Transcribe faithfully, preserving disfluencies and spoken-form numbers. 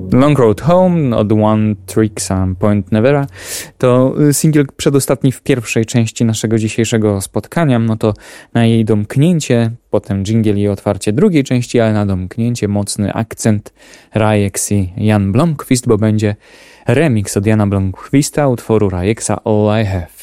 Long Road Home od One Tricks Point Nevera to singiel przedostatni w pierwszej części naszego dzisiejszego spotkania. No to na jej domknięcie, potem dżingiel i otwarcie drugiej części, ale na domknięcie mocny akcent Rajex i Jan Blomqvist, bo będzie remix od Jana Blomqvista utworu Rajeksa All I Have.